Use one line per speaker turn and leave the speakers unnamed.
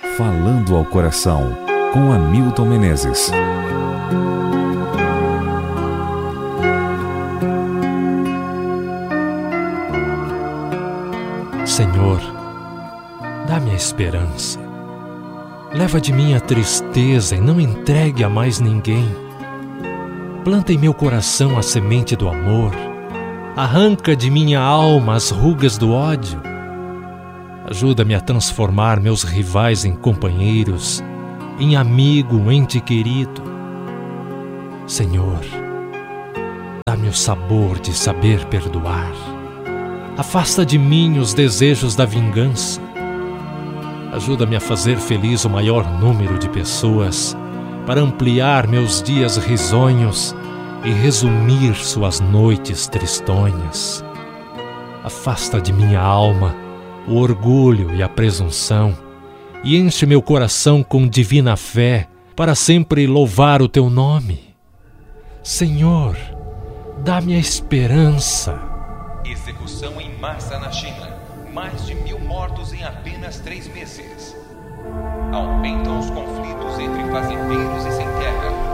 Falando ao Coração, com Hamilton Menezes.
Senhor, dá-me a esperança. Leva de mim a tristeza e não entregue a mais ninguém. Planta em meu coração a semente do amor. Arranca de minha alma as rugas do ódio. Ajuda-me a transformar meus rivais em companheiros, em amigo, ente querido. Senhor, dá-me o sabor de saber perdoar. Afasta de mim os desejos da vingança. Ajuda-me a fazer feliz o maior número de pessoas, para ampliar meus dias risonhos e resumir suas noites tristonhas. Afasta de minha alma o orgulho e a presunção, e enche meu coração com divina fé, para sempre louvar o teu nome. Senhor, dá-me a esperança.
Execução em massa na China. Mais de 1.000 mortos em apenas 3 meses. Aumentam os conflitos entre fazendeiros e sem terra.